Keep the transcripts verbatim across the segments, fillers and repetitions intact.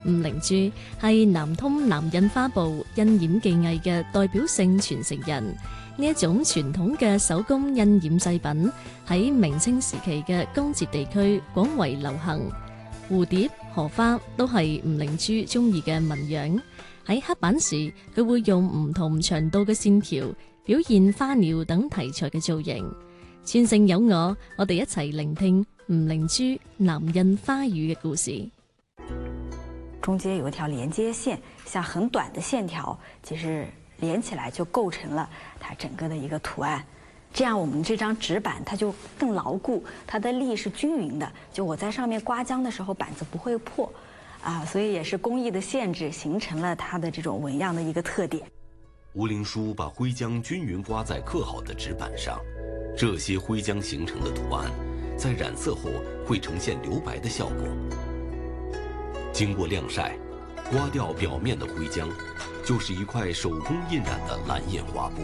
吳靈珠係南通南印花布印染技藝嘅代表性傳承人。呢一種傳統嘅手工印染製品喺明清時期嘅江浙地區廣為流行。蝴蝶、荷花都係吳靈珠中意嘅紋樣。喺刻版時，佢會用唔同長度嘅線條表現花鳥等題材嘅造型。傳承有我，我哋一齊聆聽吳靈珠南印花語嘅故事。 中間有一條連接線，像很短的線條，其實連起來就構成了它整個的一個圖案。這樣我們這張紙板它就更牢固，它的力是均勻的，就我在上面刮漿的時候板子不會破，啊，所以也是工藝的限制，形成了它的這種紋樣的一個特點。 吳靈書把徽漿均勻刮在刻好的紙板上，這些徽漿形成的圖案，在染色後會呈現留白的效果。經過晾曬，刮掉表面的徽漿，就是一塊手工印染的藍印花布。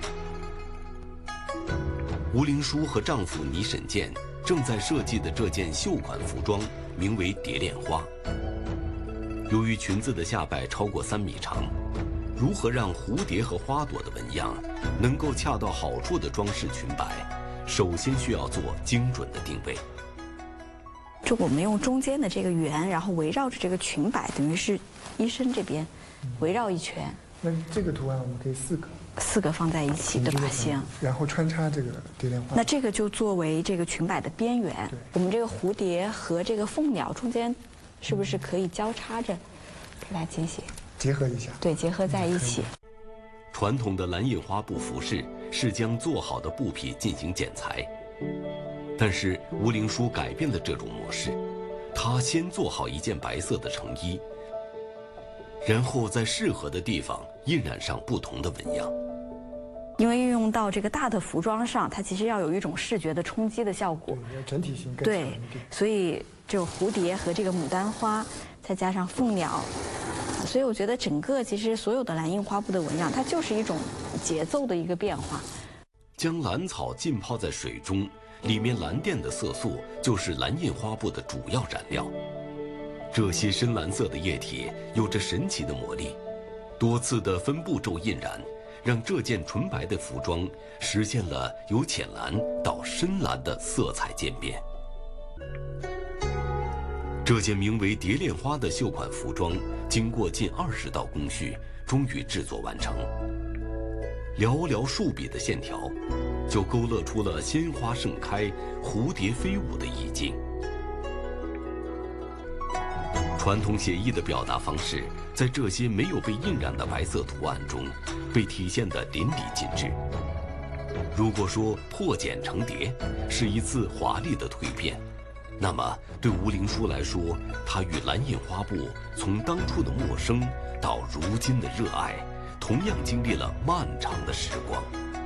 吳靈書和丈夫倪沈健正在設計的這件繡款服裝，名為蝶戀花。由於裙子的下擺超過三米長，如何讓蝴蝶和花朵的紋樣能夠恰到好處的裝飾裙擺，首先需要做精準的定位。 就我們用中間的這個圓，然後圍繞着這個裙擺，等於是衣身這邊圍繞一圈。 那這個圖案我們可以四個， 四個放在一起，對吧？行。 然後穿插這個蝶戀花。 那這個就作為這個裙擺的邊緣。我們這個蝴蝶和這個鳳鳥中間，是不是可以交叉着來進行結合一下？ 對，結合在一起。 傳統的藍印花布服飾是將做好的布匹進行剪裁。但是吳靈書改變了這種模式，她先做好一件白色的成衣，然後在適合的地方印染上不同的紋樣。 因為運用到這個大的服裝上，它其實要有一種視覺的衝擊的效果， 對，整體性更強。 對，所以就蝴蝶和這個牡丹花，再加上鳳鳥，所以我覺得整個其實所有的藍印花布的紋樣，它就是一種節奏的一個變化。 將藍草浸泡在水中，裡面藍靛的色素就是藍印花布的主要染料。這些深藍色的液體有着神奇的魔力，多次的分步驟印染，讓這件純白的服裝實現了由淺藍到深藍的色彩漸變。這件名為蝶戀花的繡款服裝，經過近二十道工序，終於製作完成。寥寥數筆的線條，就勾勒出了鮮花盛開、蝴蝶飛舞的意境。傳統寫意的表達方式，在這些沒有被印染的白色圖案中，被體現得淋漓盡致。如果說破繭成蝶是一次華麗的蛻變，那麼對吳靈書來說，她與藍印花布從當初的陌生到如今的熱愛，同樣經歷了漫長的時光。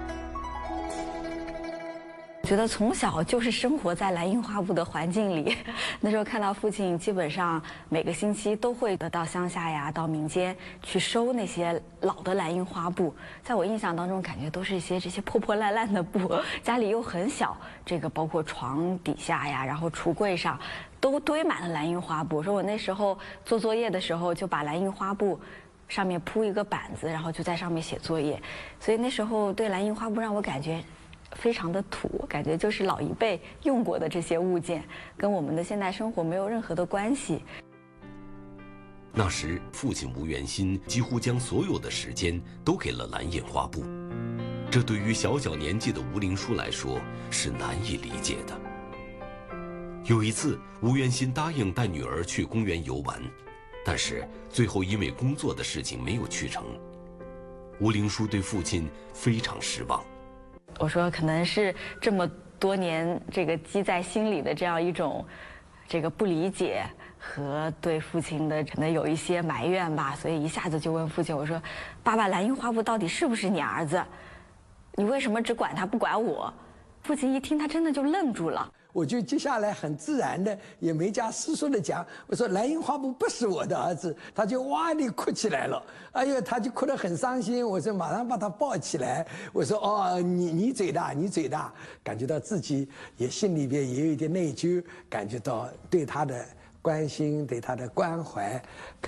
我覺得從小就是生活在藍印花布的環境裡，那時候看到父親基本上每個星期都會到鄉下呀，到民間去收那些老的藍印花布。在我印象當中，感覺都是一些這些破破爛爛的布，家裡又很小，這個包括床底下呀，然後櫥櫃上都堆滿了藍印花布。說我那時候做作業的時候，就把藍印花布上面鋪一個板子，然後就在上面寫作業。所以那時候對藍印花布讓我感覺非常的土，感覺就是老一輩用過的這些物件，跟我們的現代生活沒有任何的關係。 那時，父親吳元新幾乎將所有的時間都給了藍印花布，這對於小小年紀的吳靈書來說是難以理解的。有一次，吳元新答應帶女兒去公園遊玩，但是最後因為工作的事情沒有去成。吳靈書對父親非常失望。 我說可能是這麼多年這個積在心裡的這樣一種這個不理解和對父親的可能有一些埋怨吧，所以一下子就問父親，我說爸爸，藍印花布到底是不是你兒子？你為什麼只管他不管我？父親一聽，他真的就愣住了。 我就接下來很自然的，也沒加思索的講，我說藍印花布不是我的兒子，他就哇地哭起來了，哎呦，他就哭得很傷心。我說馬上把他抱起來，我說哦，你你嘴大，你嘴大，感覺到自己也心裡邊也有一點內疚，感覺到對他的关心、对他的关怀，